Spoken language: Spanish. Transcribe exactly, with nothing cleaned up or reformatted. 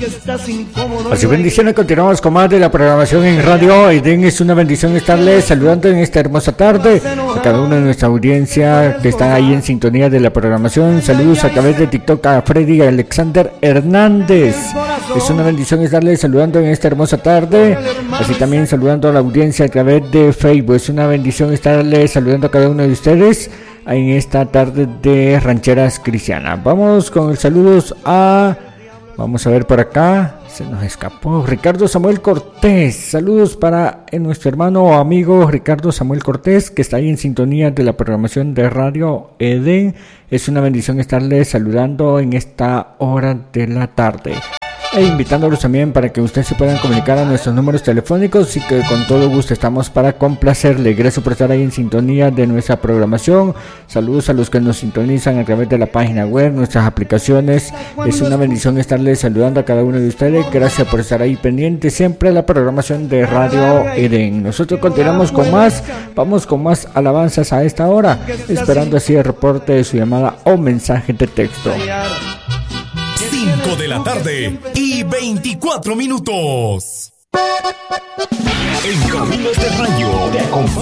Así, bendiciones, continuamos con más de la programación en Radio Edén. Es una bendición estarles saludando en esta hermosa tarde a cada una de nuestra audiencia que está ahí en sintonía de la programación. Saludos a través de TikTok a Freddy Alexander Hernández. Es una bendición estarles saludando en esta hermosa tarde. Así también saludando a la audiencia a través de Facebook. Es una bendición estarles saludando a cada uno de ustedes en esta tarde de Rancheras Cristianas. Vamos con el saludos a... Vamos a ver por acá, se nos escapó Ricardo Samuel Cortés. Saludos para nuestro hermano o amigo Ricardo Samuel Cortés, que está ahí en sintonía de la programación de Radio Edén. Es una bendición estarle saludando en esta hora de la tarde. E invitándolos también para que ustedes se puedan comunicar a nuestros números telefónicos y que con todo gusto estamos para complacerle. Gracias por estar ahí en sintonía de nuestra programación. Saludos a los que nos sintonizan a través de la página web, nuestras aplicaciones. Es una bendición estarles saludando a cada uno de ustedes. Gracias por estar ahí pendiente siempre a la programación de Radio Edén. Nosotros continuamos con más, vamos con más alabanzas a esta hora, esperando así el reporte de su llamada o mensaje de texto. cinco de la tarde y veinticuatro minutos. En Caminos de Radio te acompaña